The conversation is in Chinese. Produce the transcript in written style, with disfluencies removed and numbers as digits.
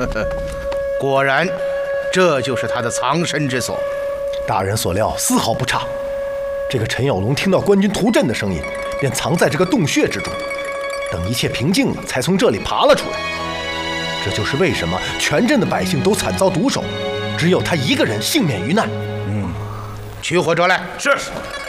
果然，这就是他的藏身之所。 大人所料丝毫不差。这个陈有龙听到官军图阵的声音，便藏在这个洞穴之中，等一切平静了，才从这里爬了出来。这就是为什么全镇的百姓都惨遭毒手，只有他一个人幸免于难。 取火者来。 是。